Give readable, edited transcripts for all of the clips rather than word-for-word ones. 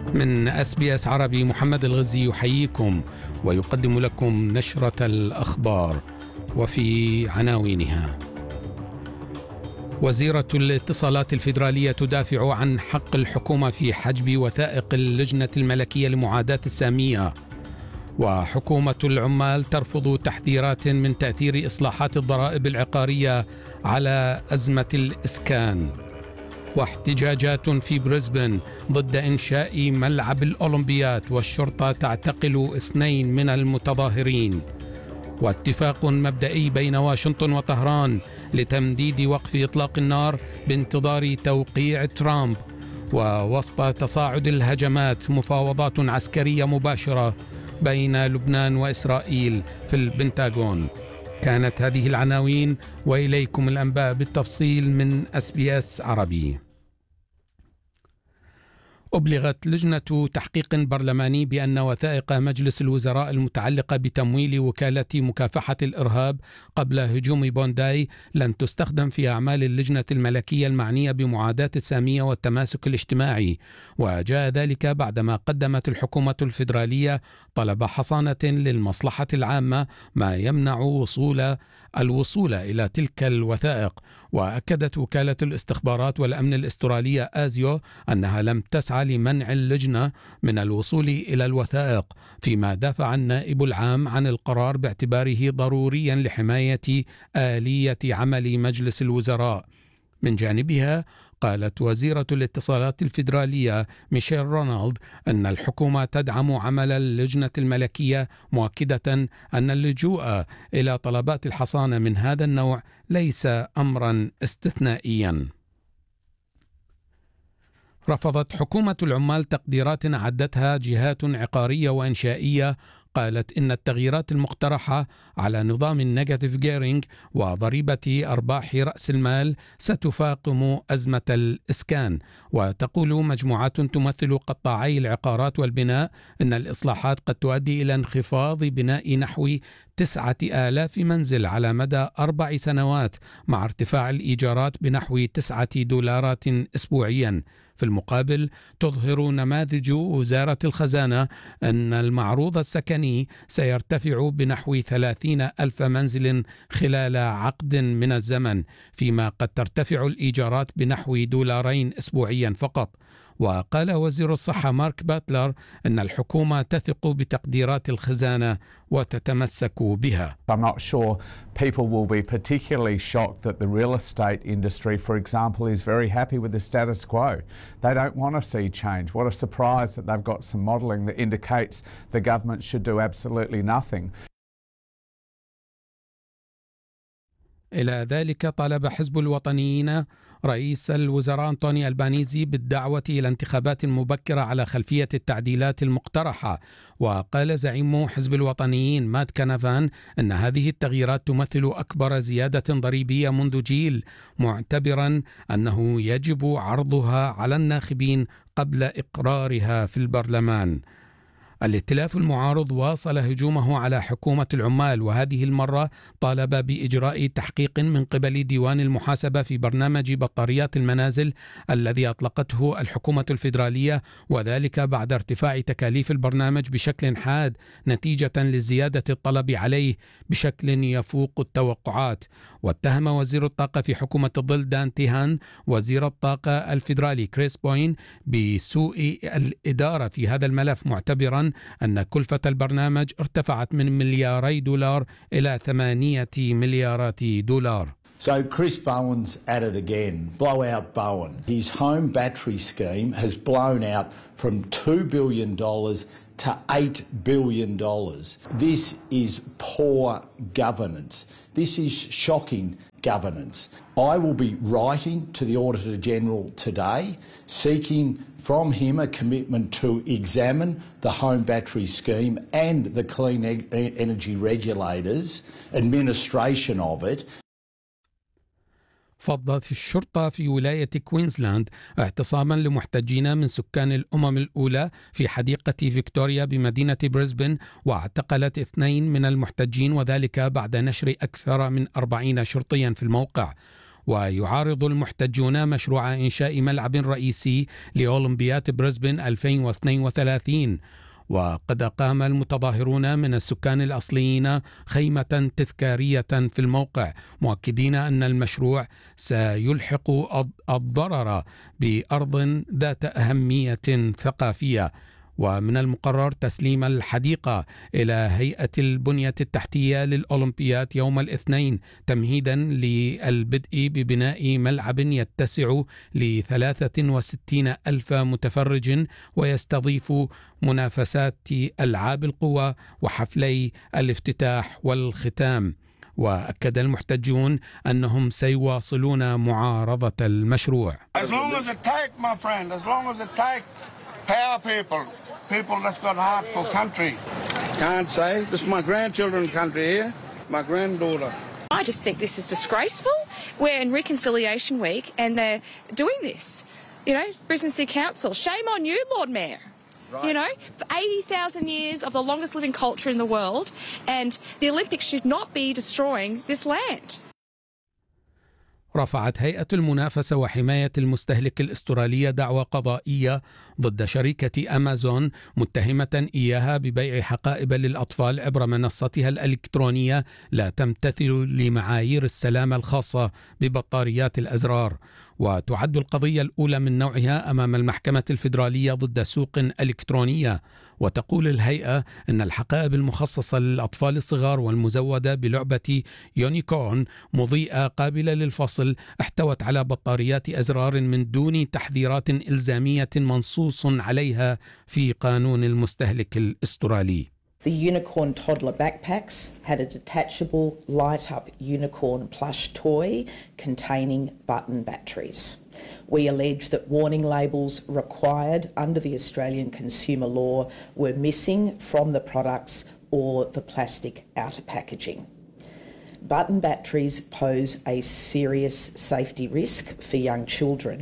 من SBS عربي محمد الغزي يحييكم ويقدم لكم نشرة الأخبار، وفي عناوينها: وزيرة الاتصالات الفيدرالية تدافع عن حق الحكومة في حجب وثائق اللجنة الملكية لمعاداة السامية، وحكومة العمال ترفض تحذيرات من تأثير إصلاحات الضرائب العقارية على أزمة الإسكان، واحتجاجات في بريسبن ضد إنشاء ملعب الأولمبيات والشرطة تعتقل 2 من المتظاهرين، واتفاق مبدئي بين واشنطن وطهران لتمديد وقف إطلاق النار بانتظار توقيع ترامب، ووسط تصاعد الهجمات مفاوضات عسكرية مباشرة بين لبنان وإسرائيل في البنتاغون. كانت هذه العناوين، وإليكم الأنباء بالتفصيل من SBS عربي. أبلغت لجنة تحقيق برلماني بأن وثائق مجلس الوزراء المتعلقة بتمويل وكالة مكافحة الإرهاب قبل هجوم بونداي لن تستخدم في أعمال اللجنة الملكية المعنية بمعاداة السامية والتماسك الاجتماعي، وجاء ذلك بعدما قدمت الحكومة الفيدرالية طلب حصانة للمصلحة العامة ما يمنع الوصول إلى تلك الوثائق. وأكدت وكالة الاستخبارات والأمن الأسترالية آزيو أنها لم تسعى لمنع اللجنة من الوصول إلى الوثائق، فيما دافع النائب العام عن القرار باعتباره ضروريا لحماية آلية عمل مجلس الوزراء. من جانبها قالت وزيرة الاتصالات الفيدرالية ميشيل رونالد أن الحكومة تدعم عمل اللجنة الملكية، مؤكدة أن اللجوء إلى طلبات الحصانة من هذا النوع ليس أمرا استثنائيا. رفضت حكومة العمال تقديرات أعدتها جهات عقارية وإنشائية قالت إن التغييرات المقترحة على نظام النيجاتيف جيرينج وضريبة أرباح رأس المال ستفاقم أزمة الإسكان. وتقول مجموعات تمثل قطاعي العقارات والبناء إن الإصلاحات قد تؤدي إلى انخفاض بناء نحو 9,000 منزل على مدى 4 سنوات، مع ارتفاع الإيجارات بنحو $9 أسبوعيا. في المقابل تظهر نماذج وزارة الخزانة أن المعروض السكني سيرتفع بنحو 30,000 منزل خلال عقد من الزمن، فيما قد ترتفع الإيجارات بنحو $2 أسبوعيا فقط. وقال وزير الصحة مارك باتلر أن الحكومة تثق بتقديرات الخزانة وتتمسك بها. I'm not sure people will be particularly shocked that the real estate industry, for example, is very happy with the status quo. They don't want to see change. What a surprise that they've got some modelling that indicates the government should do absolutely nothing. إلى ذلك طالب حزب الوطنيين رئيس الوزراء أنطوني ألبانيزي بالدعوة إلى انتخابات مبكرة على خلفية التعديلات المقترحة. وقال زعيم حزب الوطنيين مات كانافان أن هذه التغييرات تمثل أكبر زيادة ضريبية منذ جيل، معتبرا أنه يجب عرضها على الناخبين قبل إقرارها في البرلمان. الائتلاف المعارض واصل هجومه على حكومة العمال، وهذه المرة طالب بإجراء تحقيق من قبل ديوان المحاسبة في برنامج بطاريات المنازل الذي أطلقته الحكومة الفيدرالية، وذلك بعد ارتفاع تكاليف البرنامج بشكل حاد نتيجة لزيادة الطلب عليه بشكل يفوق التوقعات. واتهم وزير الطاقة في حكومة الظل دان تيهان وزير الطاقة الفيدرالي كريس بوين بسوء الإدارة في هذا الملف، معتبرا أن كلفة البرنامج ارتفعت من $2 إلى $8 مليار. So Chris Bowen's at it again. Blow out Bowen. His home battery scheme has blown out from $2 billion to $8 billion. This is poor governance. This is shocking governance. I will be writing to the Auditor General today, seeking from him a commitment to examine the home battery scheme and the Clean Energy Regulators' administration of it. فضت الشرطة في ولاية كوينزلاند اعتصاما لمحتجين من سكان الأمم الأولى في حديقة فيكتوريا بمدينة بريسبن، واعتقلت 2 من المحتجين، وذلك بعد نشر أكثر من 40 شرطيا في الموقع. ويعارض المحتجون مشروع إنشاء ملعب رئيسي لأولمبياد بريسبن 2032. وقد أقام المتظاهرون من السكان الأصليين خيمة تذكارية في الموقع، مؤكدين أن المشروع سيلحق الضرر بأرض ذات أهمية ثقافية. ومن المقرر تسليم الحديقة إلى هيئة البنية التحتية للأولمبياد يوم الاثنين، تمهيدا للبدء ببناء ملعب يتسع ل63 ألف متفرج ويستضيف منافسات ألعاب القوى وحفلي الافتتاح والختام. وأكد المحتجون أنهم سيواصلون معارضة المشروع. People that's got heart for country. Can't say. This is my grandchildren's country here, my granddaughter. I just think this is disgraceful. We're in Reconciliation Week and they're doing this. You know, Brisbane City Council, shame on you, Lord Mayor. Right. You know, for 80,000 years of the longest living culture in the world, and the Olympics should not be destroying this land. رفعت هيئة المنافسة وحماية المستهلك الأسترالية دعوى قضائية ضد شركة أمازون، متهمة إياها ببيع حقائب للأطفال عبر منصتها الإلكترونية لا تمتثل لمعايير السلامة الخاصة ببطاريات الأزرار. وتعد القضية الأولى من نوعها أمام المحكمة الفيدرالية ضد سوق إلكترونية. وتقول الهيئة أن الحقائب المخصصة للأطفال الصغار والمزودة بلعبة يونيكورن مضيئة قابلة للفصل احتوت على بطاريات أزرار من دون تحذيرات إلزامية منصوص عليها في قانون المستهلك الأسترالي. The unicorn toddler backpacks had a detachable light-up unicorn plush toy containing button batteries. We allege that warning labels required under the Australian consumer law were missing from the products or the plastic outer packaging. Button batteries pose a serious safety risk for young children.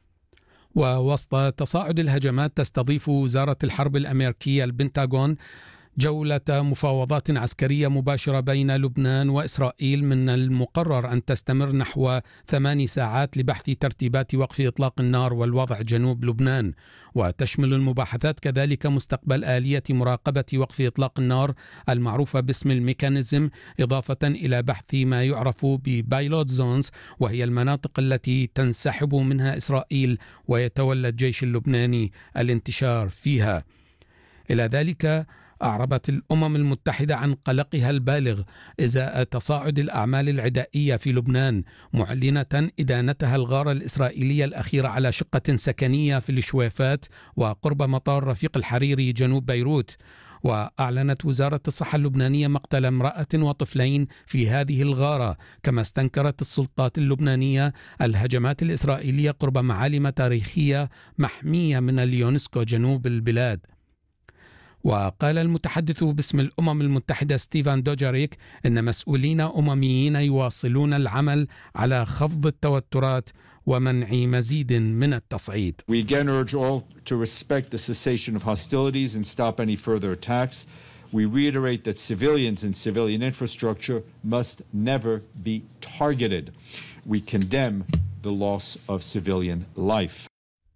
ووسط تصاعد الهجمات تستضيف وزارة الحرب الأمريكية البنتاغون جولة مفاوضات عسكرية مباشرة بين لبنان وإسرائيل من المقرر أن تستمر نحو 8 ساعات لبحث ترتيبات وقف إطلاق النار والوضع جنوب لبنان. وتشمل المباحثات كذلك مستقبل آلية مراقبة وقف إطلاق النار المعروفة باسم الميكانيزم، إضافة إلى بحث ما يعرف ببايلوت زونز، وهي المناطق التي تنسحب منها إسرائيل ويتولى الجيش اللبناني الانتشار فيها. إلى ذلك أعربت الأمم المتحدة عن قلقها البالغ إزاء تصاعد الأعمال العدائية في لبنان، معلنة إدانتها الغارة الإسرائيلية الأخيرة على شقة سكنية في الشويفات وقرب مطار رفيق الحريري جنوب بيروت. وأعلنت وزارة الصحة اللبنانية مقتل امرأة وطفلين في هذه الغارة، كما استنكرت السلطات اللبنانية الهجمات الإسرائيلية قرب معالم تاريخية محمية من اليونسكو جنوب البلاد. وقال المتحدث باسم الأمم المتحدة ستيفان دوجاريك إن مسؤولين أمميين يواصلون العمل على خفض التوترات ومنع مزيد من التصعيد. We again urge all to respect the cessation of hostilities and stop any further attacks. We reiterate that civilians and civilian infrastructure must never be targeted. We condemn the loss of civilian life.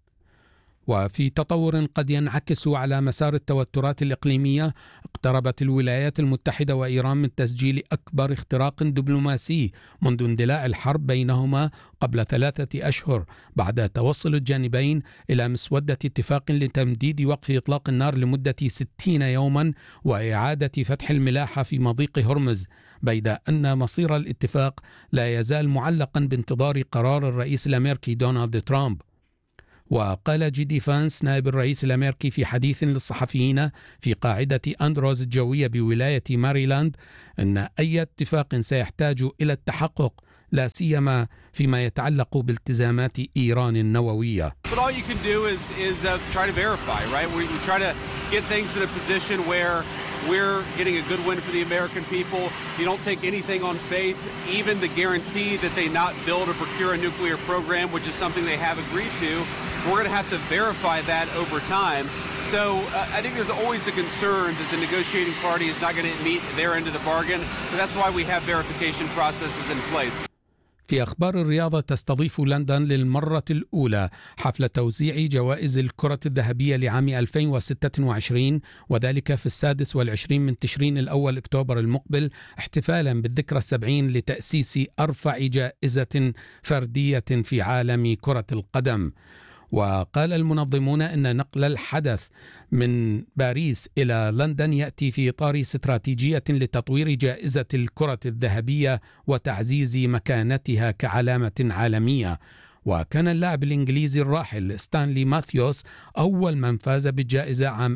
وفي تطور قد ينعكس على مسار التوترات الإقليمية، اقتربت الولايات المتحدة وإيران من تسجيل أكبر اختراق دبلوماسي منذ اندلاع الحرب بينهما قبل 3 أشهر، بعد توصل الجانبين إلى مسودة اتفاق لتمديد وقف إطلاق النار لمدة 60 يوما وإعادة فتح الملاحة في مضيق هرمز، بيد أن مصير الاتفاق لا يزال معلقا بانتظار قرار الرئيس الأمريكي دونالد ترامب. وقال جيدي فانس نائب الرئيس الأمريكي في حديث للصحفيين في قاعدة أندروز الجوية بولاية ماريلاند أن أي اتفاق سيحتاج إلى التحقق، لا سيما فيما يتعلق بالتزامات إيران النووية. But all you can do is try to verify, right? We try to get things in a position where we're getting a good win for the American people. You don't take anything on faith, even the guarantee that they not build or procure a nuclear program, which is something they have agreed to. We're going to have to verify that over time. So I think there's always a concern that the negotiating party is not going to meet their end of the bargain. So that's why we have verification processes in place. في أخبار الرياضة، تستضيف لندن للمرة الأولى حفل توزيع جوائز الكرة الذهبية لعام 2026، وذلك في 26 من تشرين الأول أكتوبر المقبل، احتفالا بالذكرى 70 لتأسيس أرفع جائزة فردية في عالم كرة القدم. وقال المنظمون أن نقل الحدث من باريس إلى لندن يأتي في إطار استراتيجية لتطوير جائزة الكرة الذهبية وتعزيز مكانتها كعلامة عالمية. وكان اللاعب الإنجليزي الراحل ستانلي ماثيوس أول من فاز بالجائزة عام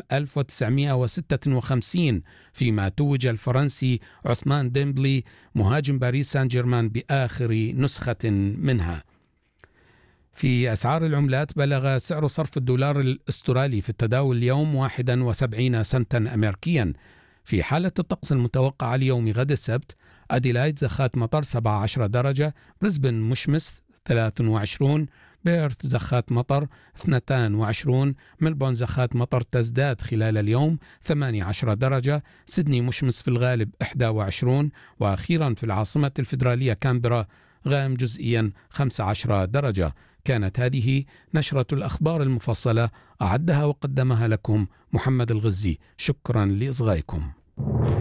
1956، فيما توج الفرنسي عثمان ديمبلي مهاجم باريس سان جيرمان بآخر نسخة منها. في أسعار العملات، بلغ سعر صرف الدولار الأسترالي في التداول اليوم 71 سنتا أمريكيا. في حالة الطقس المتوقعة اليوم غد السبت، أديلايد زخات مطر 17 درجة، بريسبن مشمس 23، بيرث زخات مطر 22، ملبون زخات مطر تزداد خلال اليوم 18 درجة، سيدني مشمس في الغالب 21، وأخيرا في العاصمة الفيدرالية كامبرا غائم جزئيا 15 درجة. كانت هذه نشرة الأخبار المفصلة، أعدها وقدمها لكم محمد الغزي. شكرا لإصغائكم.